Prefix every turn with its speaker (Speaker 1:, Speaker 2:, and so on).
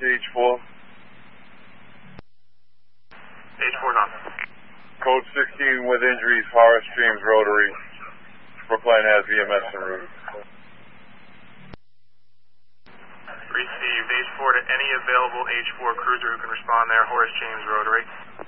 Speaker 1: H4.
Speaker 2: H4 on.
Speaker 1: Code 16 with injuries, Horace James Rotary. Brookline has VMS en route.
Speaker 2: Received H4 to any available H4 cruiser who can respond there, Horace James Rotary.